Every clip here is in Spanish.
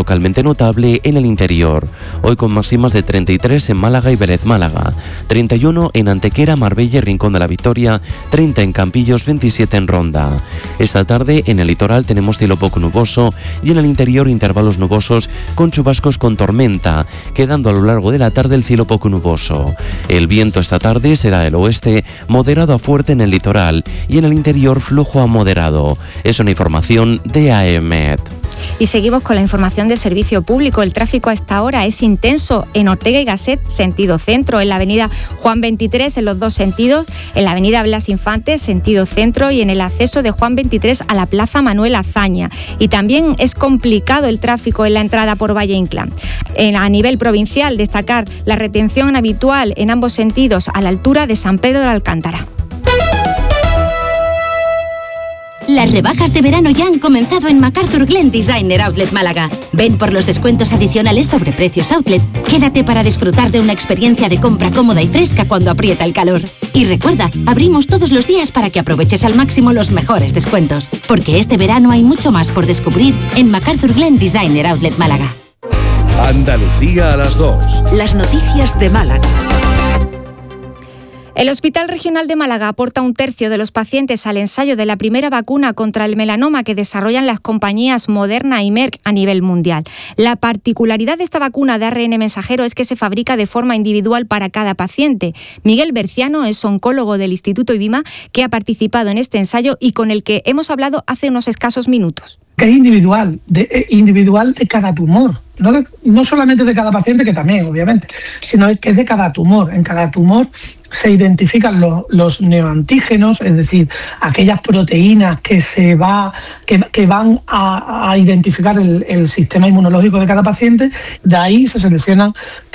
localmente notable en el interior. Hoy con máximas de 33 en Málaga y Vélez Málaga, 31 en Antequera, Marbella y Rincón de la Victoria, 30 en Campillos, 27 en Ronda. Esta tarde en el litoral tenemos cielo poco nuboso y en el interior intervalos nubosos con chubascos con tormenta, quedando a lo largo de la tarde el cielo poco nuboso. El viento esta tarde será del oeste, moderado a fuerte en el litoral y en el interior flujo a moderado. Es una información de AEMET. Y seguimos con la información de servicio público. El tráfico a esta hora es intenso en Ortega y Gasset, sentido centro, en la avenida Juan 23 en los dos sentidos, en la avenida Blas Infante, sentido centro, y en el acceso de Juan 23 a la plaza Manuel Azaña. Y también es complicado el tráfico en la entrada por Valle Inclán. A nivel provincial, destacar la retención habitual en ambos sentidos a la altura de San Pedro de Alcántara. Las rebajas de verano ya han comenzado en MacArthur Glen Designer Outlet Málaga. Ven por los descuentos adicionales sobre precios outlet. Quédate para disfrutar de una experiencia de compra cómoda y fresca cuando aprieta el calor. Y recuerda, abrimos todos los días para que aproveches al máximo los mejores descuentos. Porque este verano hay mucho más por descubrir en MacArthur Glen Designer Outlet Málaga. Andalucía a las 2. Las noticias de Málaga. El Hospital Regional de Málaga aporta 1/3 de los pacientes al ensayo de la primera vacuna contra el melanoma que desarrollan las compañías Moderna y Merck a nivel mundial. La particularidad de esta vacuna de ARN mensajero es que se fabrica de forma individual para cada paciente. Miguel Berciano es oncólogo del Instituto IBIMA que ha participado en este ensayo y con el que hemos hablado hace unos escasos minutos. Que es individual de cada tumor, no solamente de cada paciente, que también, obviamente, sino que es de cada tumor. En cada tumor se identifican los neoantígenos, es decir, aquellas proteínas que van a identificar el sistema inmunológico de cada paciente. De ahí se seleccionan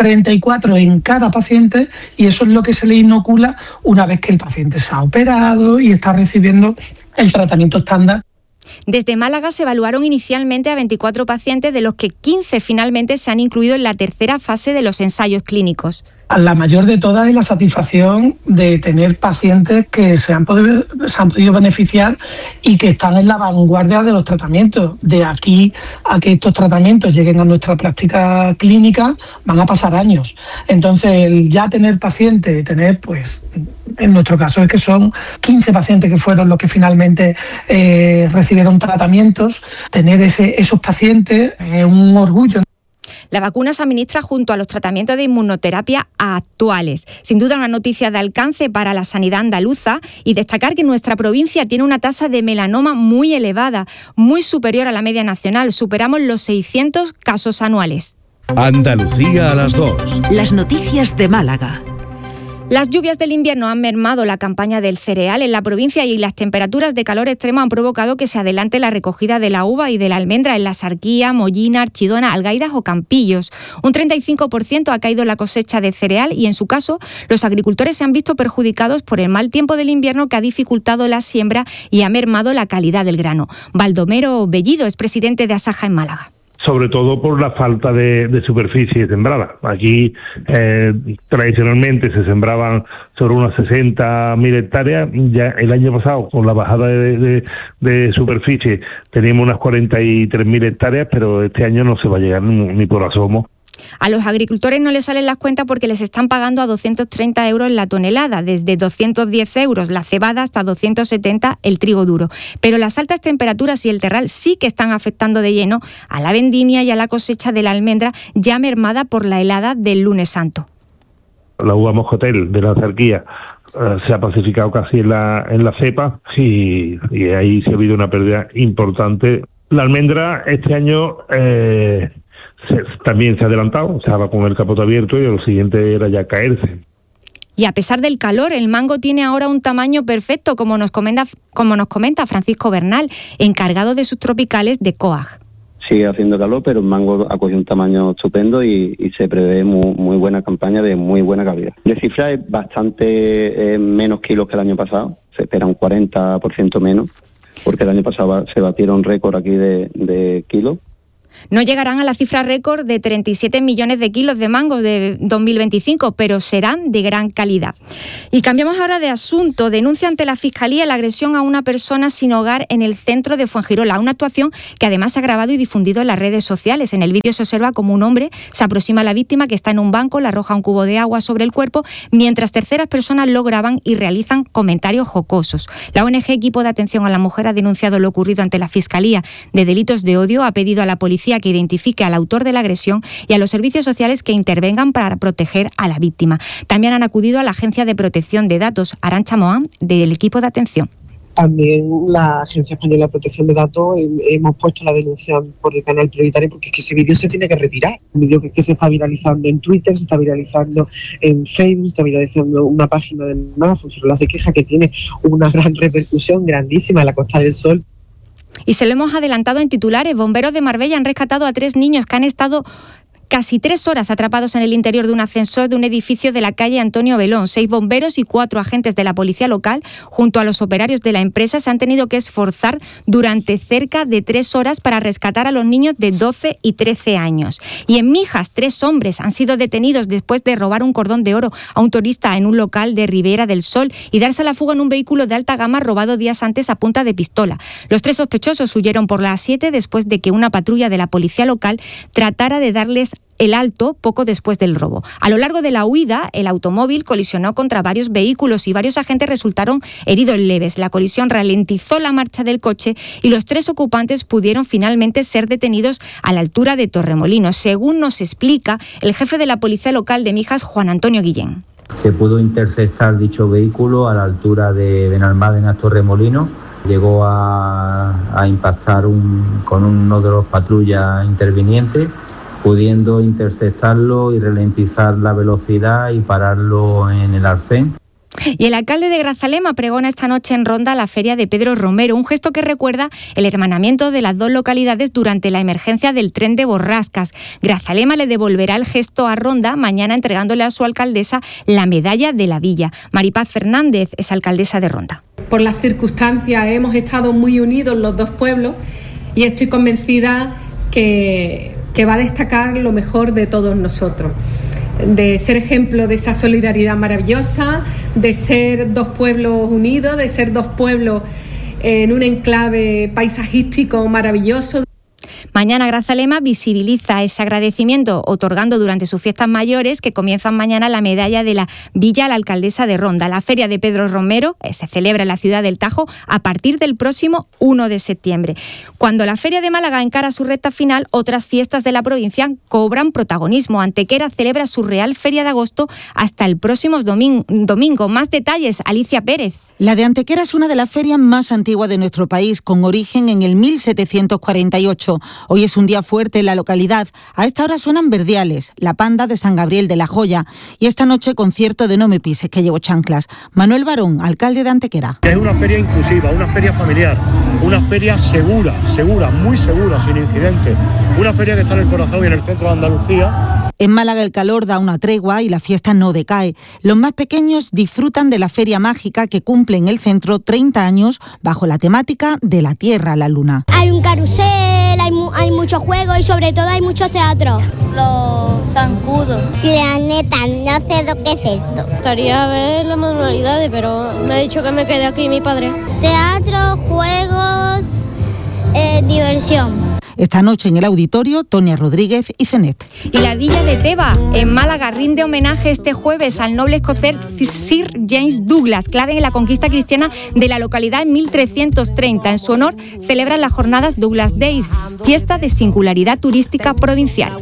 34 en cada paciente y eso es lo que se le inocula una vez que el paciente se ha operado y está recibiendo el tratamiento estándar. Desde Málaga se evaluaron inicialmente a 24 pacientes, de los que 15 finalmente se han incluido en la tercera fase de los ensayos clínicos. La mayor de todas es la satisfacción de tener pacientes que se han podido beneficiar y que están en la vanguardia de los tratamientos. De aquí a que estos tratamientos lleguen a nuestra práctica clínica van a pasar años. Entonces, el ya tener pacientes, pues en nuestro caso es que son 15 pacientes que fueron los que finalmente recibieron tratamientos, tener esos pacientes es un orgullo. La vacuna se administra junto a los tratamientos de inmunoterapia actuales. Sin duda una noticia de alcance para la sanidad andaluza, y destacar que nuestra provincia tiene una tasa de melanoma muy elevada, muy superior a la media nacional. Superamos los 600 casos anuales. Andalucía a las 2. Las noticias de Málaga. Las lluvias del invierno han mermado la campaña del cereal en la provincia y las temperaturas de calor extremo han provocado que se adelante la recogida de la uva y de la almendra en la Sarquía, Mollina, Archidona, Algaidas o Campillos. Un 35% ha caído la cosecha de cereal y, en su caso, los agricultores se han visto perjudicados por el mal tiempo del invierno que ha dificultado la siembra y ha mermado la calidad del grano. Baldomero Bellido es presidente de Asaja en Málaga. Sobre todo por la falta de superficie sembrada. Aquí tradicionalmente se sembraban sobre unas 60.000 hectáreas. Ya el año pasado, con la bajada de superficie, teníamos unas 43.000 hectáreas, pero este año no se va a llegar ni por asomo. A los agricultores no les salen las cuentas porque les están pagando a 230 euros la tonelada, desde 210 euros la cebada hasta 270 el trigo duro. Pero las altas temperaturas y el terral sí que están afectando de lleno a la vendimia y a la cosecha de la almendra, ya mermada por la helada del lunes santo. La uva moscatel de la Zarquía se ha pacificado casi en la cepa y ahí se ha habido una pérdida importante. La almendra este año también se ha adelantado, estaba con el capote abierto y lo siguiente era ya caerse. Y a pesar del calor, el mango tiene ahora un tamaño perfecto, como nos comenta Francisco Bernal, encargado de subtropicales de COAG. Sigue haciendo calor, pero el mango ha cogido un tamaño estupendo y se prevé muy buena campaña de muy buena calidad. De cifra es bastante menos kilos que el año pasado, se espera un 40% menos, porque el año pasado se batieron récord aquí de kilos. No llegarán a la cifra récord de 37 millones de kilos de mangos de 2025, pero serán de gran calidad. Y cambiamos ahora de asunto. Denuncia ante la Fiscalía la agresión a una persona sin hogar en el centro de Fuengirola, una actuación que además se ha grabado y difundido en las redes sociales. En el vídeo se observa como un hombre se aproxima a la víctima, que está en un banco, le arroja un cubo de agua sobre el cuerpo, mientras terceras personas lo graban y realizan comentarios jocosos. La ONG Equipo de Atención a la Mujer ha denunciado lo ocurrido ante la Fiscalía de Delitos de Odio, ha pedido a la policía que identifique al autor de la agresión y a los servicios sociales que intervengan para proteger a la víctima. También han acudido a la Agencia de Protección de Datos, Arantxa Moán, del Equipo de Atención. También la Agencia Española de Protección de Datos hemos puesto la denuncia por el canal prioritario, porque es que ese vídeo se tiene que retirar. Un vídeo que se está viralizando en Twitter, se está viralizando en Facebook, se está viralizando una página de Fuengirola se queja, que tiene una gran repercusión grandísima en la Costa del Sol. Y se lo hemos adelantado en titulares. Bomberos de Marbella han rescatado a 3 niños que han estado casi 3 horas atrapados en el interior de un ascensor de un edificio de la calle Antonio Belón. 6 bomberos y 4 agentes de la policía local, junto a los operarios de la empresa, se han tenido que esforzar durante cerca de 3 horas para rescatar a los niños de 12 y 13 años. Y en Mijas, 3 hombres han sido detenidos después de robar un cordón de oro a un turista en un local de Ribera del Sol y darse a la fuga en un vehículo de alta gama robado días antes a punta de pistola. Los 3 sospechosos huyeron por la A7 después de que una patrulla de la policía local tratara de darles el alto poco después del robo. A lo largo de la huida, el automóvil colisionó contra varios vehículos y varios agentes resultaron heridos leves. La colisión ralentizó la marcha del coche y los 3 ocupantes pudieron finalmente ser detenidos a la altura de Torremolinos, según nos explica el jefe de la policía local de Mijas, Juan Antonio Guillén. Se pudo interceptar dicho vehículo a la altura de Benalmádena, Torremolinos. Llegó a impactar con uno de los patrullas intervinientes, pudiendo interceptarlo y ralentizar la velocidad y pararlo en el arcén. Y el alcalde de Grazalema pregona esta noche en Ronda la feria de Pedro Romero, un gesto que recuerda el hermanamiento de las 2 localidades durante la emergencia del tren de Borrascas. Grazalema le devolverá el gesto a Ronda mañana, entregándole a su alcaldesa la medalla de la villa. Maripaz Fernández es alcaldesa de Ronda. Por las circunstancias hemos estado muy unidos los 2 pueblos y estoy convencida que va a destacar lo mejor de todos nosotros, de ser ejemplo de esa solidaridad maravillosa, de ser 2 pueblos unidos, de ser 2 pueblos en un enclave paisajístico maravilloso. Mañana Grazalema visibiliza ese agradecimiento otorgando durante sus fiestas mayores, que comienzan mañana, la medalla de la Villa a la alcaldesa de Ronda. La feria de Pedro Romero se celebra en la ciudad del Tajo a partir del próximo 1 de septiembre. Cuando la feria de Málaga encara su recta final, otras fiestas de la provincia cobran protagonismo. Antequera celebra su Real Feria de Agosto hasta el próximo domingo. Más detalles, Alicia Pérez. La de Antequera es una de las ferias más antiguas de nuestro país, con origen en el 1748. Hoy es un día fuerte en la localidad. A esta hora suenan verdiales, la panda de San Gabriel de la Joya, y esta noche concierto de No me pises que llevo chanclas. Manuel Barón, alcalde de Antequera. Es una feria inclusiva, una feria familiar, una feria segura, muy segura, sin incidentes. Una feria que está en el corazón y en el centro de Andalucía. En Málaga el calor da una tregua y la fiesta no decae. Los más pequeños disfrutan de la Feria Mágica, que cumple en el centro 30 años bajo la temática de la Tierra a la Luna. Hay un carrusel, hay muchos juegos y sobre todo hay muchos teatros. Los zancudos. Planeta, no sé lo que es esto. Me gustaría ver las manualidades, pero me ha dicho que me quede aquí mi padre. Teatro, juegos, diversión. Esta noche en el auditorio, Tonia Rodríguez y Cenet. Y la Villa de Teba, en Málaga, rinde homenaje este jueves al noble escocés Sir James Douglas, clave en la conquista cristiana de la localidad en 1330. En su honor celebran las jornadas Douglas Days, fiesta de singularidad turística provincial.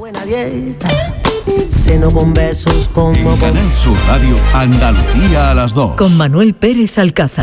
Canal Sur Radio, Andalucía a las 2. Con Manuel Pérez Alcázar.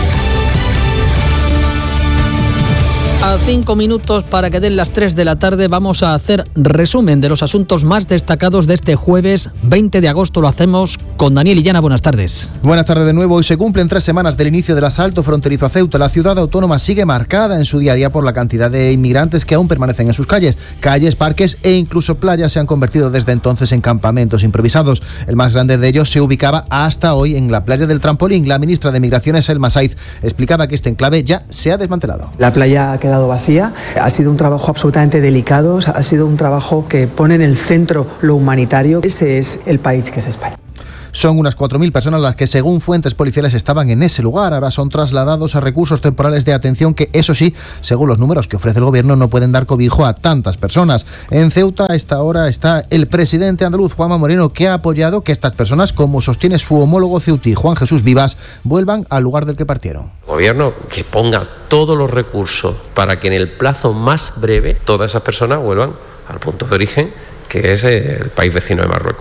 A 5 minutos para que den las 3 de la tarde vamos a hacer resumen de los asuntos más destacados de este jueves 20 de agosto. Lo hacemos con Daniel Illana. Buenas tardes. Buenas tardes de nuevo. Hoy se cumplen 3 semanas del inicio del asalto fronterizo a Ceuta. La ciudad autónoma sigue marcada en su día a día por la cantidad de inmigrantes que aún permanecen en sus calles. Calles, parques e incluso playas se han convertido desde entonces en campamentos improvisados. El más grande de ellos se ubicaba hasta hoy en la playa del Trampolín. La ministra de Migraciones, Elma Saiz, explicaba que este enclave ya se ha desmantelado. La playa ha quedado quedado vacía. Ha sido un trabajo absolutamente delicado, ha sido un trabajo que pone en el centro lo humanitario. Ese es el país que es España. Son unas 4.000 personas las que, según fuentes policiales, estaban en ese lugar. Ahora son trasladados a recursos temporales de atención que, eso sí, según los números que ofrece el Gobierno, no pueden dar cobijo a tantas personas. En Ceuta, a esta hora, está el presidente andaluz, Juanma Moreno, que ha apoyado que estas personas, como sostiene su homólogo ceutí, Juan Jesús Vivas, vuelvan al lugar del que partieron. El Gobierno que ponga todos los recursos para que en el plazo más breve todas esas personas vuelvan al punto de origen, que es el país vecino de Marruecos.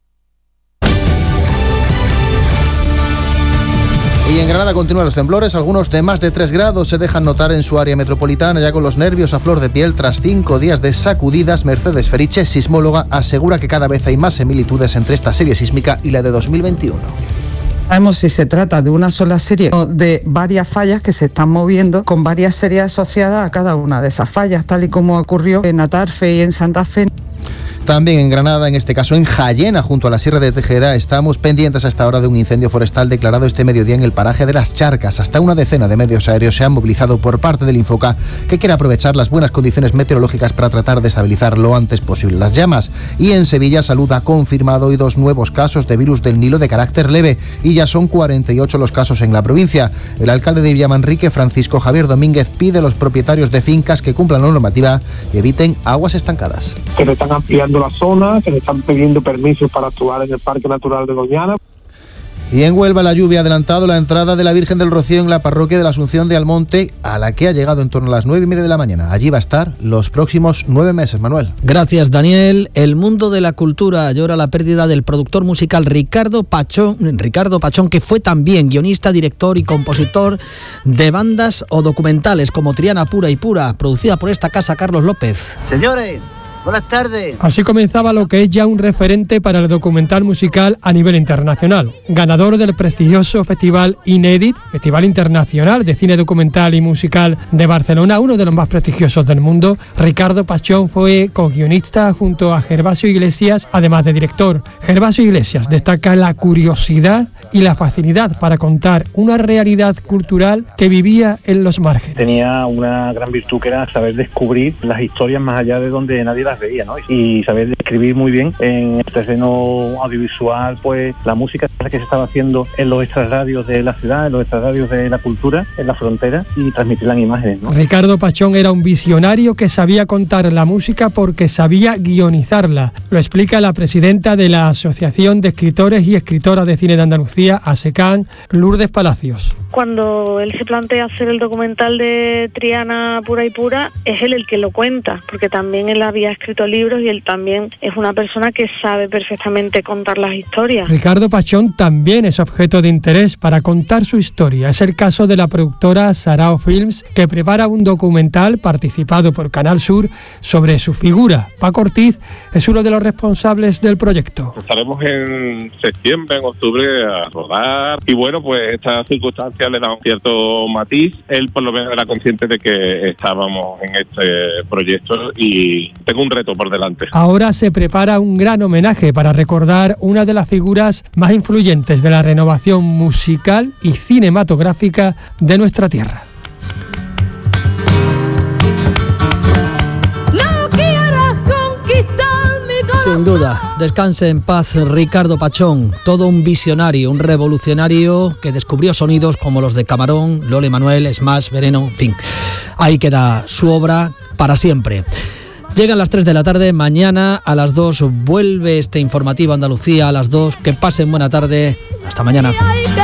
Y en Granada continúan los temblores, algunos de más de 3 grados se dejan notar en su área metropolitana, ya con los nervios a flor de piel tras 5 días de sacudidas. Mercedes Feriche, sismóloga, asegura que cada vez hay más similitudes entre esta serie sísmica y la de 2021. Sabemos si se trata de una sola serie o de varias fallas que se están moviendo con varias series asociadas a cada una de esas fallas, tal y como ocurrió en Atarfe y en Santa Fe. También en Granada, en este caso en Jayena, junto a la Sierra de Tejeda, estamos pendientes a esta hora de un incendio forestal declarado este mediodía en el paraje de Las Charcas. Hasta una decena de medios aéreos se han movilizado por parte del Infoca, que quiere aprovechar las buenas condiciones meteorológicas para tratar de estabilizar lo antes posible las llamas. Y en Sevilla, Salud ha confirmado hoy 2 nuevos casos de virus del Nilo de carácter leve, y ya son 48 los casos en la provincia. El alcalde de Villamanrique, Francisco Javier Domínguez, pide a los propietarios de fincas que cumplan la normativa y eviten aguas estancadas. Que se están ampliando la zona, que le están pidiendo permisos para actuar en el Parque Natural de Doñana. Y en Huelva, la lluvia ha adelantado la entrada de la Virgen del Rocío en la parroquia de la Asunción de Almonte, a la que ha llegado en torno a las 9:30 de la mañana. Allí va a estar los próximos 9 meses, Manuel. Gracias, Daniel. El mundo de la cultura llora la pérdida del productor musical Ricardo Pachón, que fue también guionista, director y compositor de bandas o documentales como Triana Pura y Pura, producida por esta casa Carlos López. Señores, buenas tardes. Así comenzaba lo que es ya un referente para el documental musical a nivel internacional. Ganador del prestigioso Festival Inédit, Festival Internacional de Cine Documental y Musical de Barcelona, uno de los más prestigiosos del mundo, Ricardo Pachón fue co-guionista junto a Gervasio Iglesias, además de director. Gervasio Iglesias destaca la curiosidad y la facilidad para contar una realidad cultural que vivía en los márgenes. Tenía una gran virtud que era saber descubrir las historias más allá de donde nadie las veía, ¿no? Y saber describir muy bien en el terreno audiovisual, pues la música que se estaba haciendo en los extrarradios de la ciudad, en los extrarradios de la cultura, en la frontera, y transmitirla en imágenes, ¿no? Ricardo Pachón era un visionario que sabía contar la música porque sabía guionizarla. Lo explica la presidenta de la Asociación de Escritores y Escritoras de Cine de Andalucía, ASECAN, Lourdes Palacios. Cuando él se plantea hacer el documental de Triana Pura y Pura, es él el que lo cuenta, porque también él había escrito libros y él también es una persona que sabe perfectamente contar las historias. Ricardo Pachón también es objeto de interés para contar su historia. Es el caso de la productora Sarao Films, que prepara un documental participado por Canal Sur sobre su figura. Paco Ortiz es uno de los responsables del proyecto. Estaremos en septiembre, en octubre a rodar, y bueno, pues estas circunstancias le dan un cierto matiz. Él por lo menos era consciente de que estábamos en este proyecto y tengo un reto por delante. Ahora se prepara un gran homenaje para recordar una de las figuras más influyentes de la renovación musical y cinematográfica de nuestra tierra. Sin duda, descanse en paz Ricardo Pachón, todo un visionario, un revolucionario que descubrió sonidos como los de Camarón, Lole Manuel, Smash, Veneno, en fin. Ahí queda su obra para siempre. Llegan las 3 de la tarde, mañana a las 2 vuelve este informativo Andalucía a las 2. Que pasen buena tarde, hasta mañana.